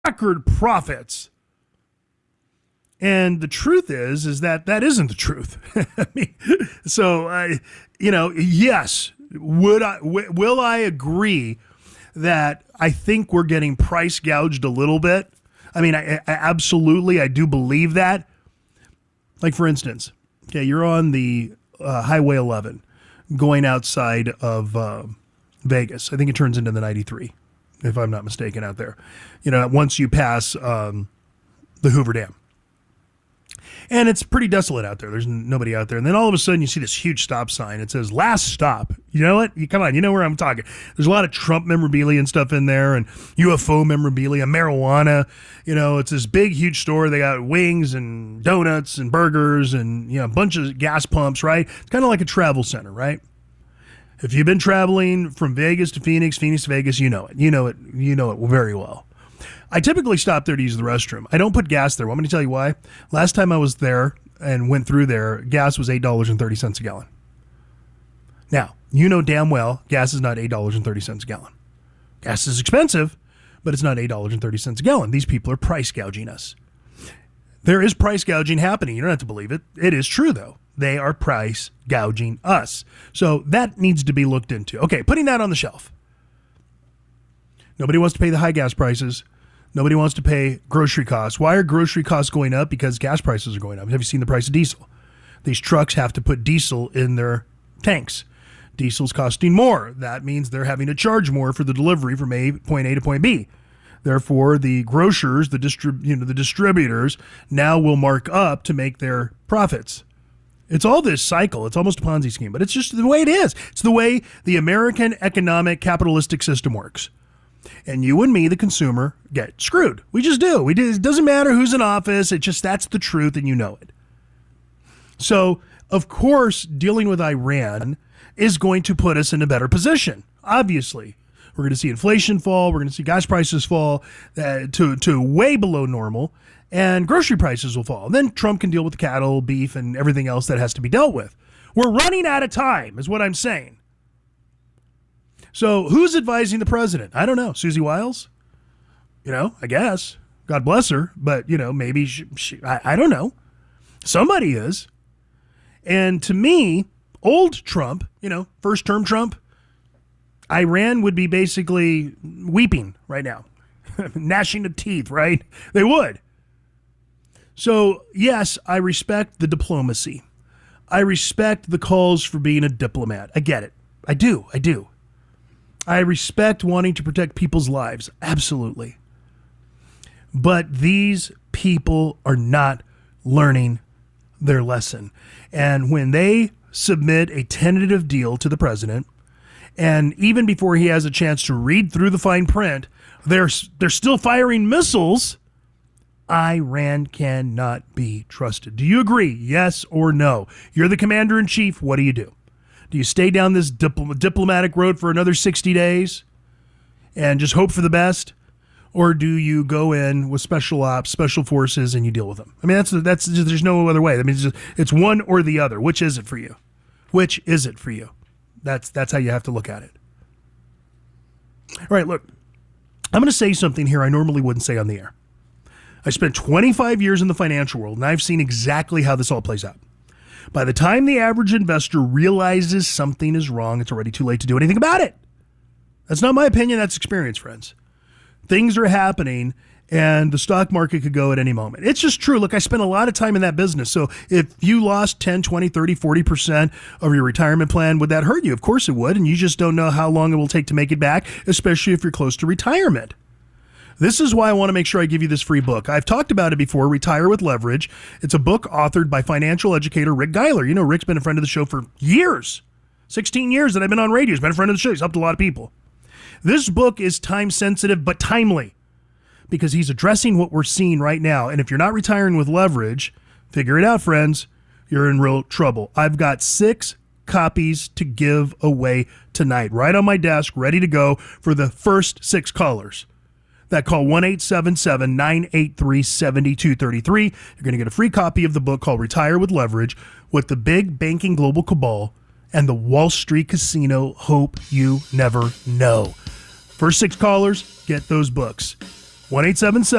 record profits. And the truth is that that isn't the truth. I mean, so, yes, will I agree that I think we're getting price gouged a little bit? I mean, I absolutely, I do believe that. Like, for instance, okay, you're on the Highway 11 going outside of Vegas. I think it turns into the 93, if I'm not mistaken, out there. Once you pass the Hoover Dam. And it's pretty desolate out there. There's nobody out there. And then all of a sudden you see this huge stop sign. It says, last stop. You know what? Come on, you know where I'm talking. There's a lot of Trump memorabilia and stuff in there and UFO memorabilia, marijuana. It's this big, huge store. They got wings and donuts and burgers and, a bunch of gas pumps, right? It's kind of like a travel center, right? If you've been traveling from Vegas to Phoenix, Phoenix to Vegas, you know it. You know it very well. I typically stop there to use the restroom. I don't put gas there. Want me to tell you why? Last time I was there and went through there, gas was $8.30 a gallon. Now, you know damn well gas is not $8.30 a gallon. Gas is expensive, but it's not $8.30 a gallon. These people are price gouging us. There is price gouging happening. You don't have to believe it. It is true, though. They are price gouging us. So that needs to be looked into. Okay, putting that on the shelf. Nobody wants to pay the high gas prices. Nobody wants to pay grocery costs. Why are grocery costs going up? Because gas prices are going up. Have you seen the price of diesel? These trucks have to put diesel in their tanks. Diesel's costing more. That means they're having to charge more for the delivery from point A to point B. Therefore, the grocers, the distributors now will mark up to make their profits. It's all this cycle. It's almost a Ponzi scheme, but it's just the way it is. It's the way the American economic capitalistic system works. And you and me, the consumer, get screwed. We just do. It doesn't matter who's in office. That's the truth, and you know it. So, of course, dealing with Iran is going to put us in a better position. Obviously, we're going to see inflation fall. We're going to see gas prices fall to way below normal, and grocery prices will fall. Then Trump can deal with the cattle, beef, and everything else that has to be dealt with. We're running out of time, is what I'm saying. So who's advising the president? I don't know. Susie Wiles? I guess. God bless her. But, maybe I don't know. Somebody is. And to me, old Trump, first term Trump, Iran would be basically weeping right now. Gnashing of teeth, right? They would. So, yes, I respect the diplomacy. I respect the calls for being a diplomat. I get it. I do. I respect wanting to protect people's lives. Absolutely. But these people are not learning their lesson. And when they submit a tentative deal to the president, and even before he has a chance to read through the fine print, they're still firing missiles, Iran cannot be trusted. Do you agree? Yes or no? You're the commander-in-chief. What do you do? Do you stay down this diplomatic road for another 60 days and just hope for the best? Or do you go in with special ops, special forces, and you deal with them? I mean, that's just, there's no other way. I mean, it's one or the other. Which is it for you? Which is it for you? That's how you have to look at it. All right, look, I'm going to say something here I normally wouldn't say on the air. I spent 25 years in the financial world, and I've seen exactly how this all plays out. By the time the average investor realizes something is wrong, it's already too late to do anything about it. That's not my opinion. That's experience, friends. Things are happening, and the stock market could go at any moment. It's just true. Look, I spent a lot of time in that business. So if you lost 10, 20, 30, 40% of your retirement plan, would that hurt you? Of course it would, and you just don't know how long it will take to make it back, especially if you're close to retirement. This is why I want to make sure I give you this free book. I've talked about it before, Retire with Leverage. It's a book authored by financial educator Rick Geiler. You know, Rick's been a friend of the show for years. 16 years that I've been on radio. He's been a friend of the show. He's helped a lot of people. This book is time-sensitive but timely because he's addressing what we're seeing right now. And if you're not retiring with leverage, figure it out, friends. You're in real trouble. I've got 6 copies to give away tonight, right on my desk, ready to go for the first 6 callers that call 1-877-983-7233. You're going to get a free copy of the book called Retire with Leverage, What the Big Banking Global Cabal and the Wall Street Casino Hope You Never Know. First 6 callers, get those books. 1-877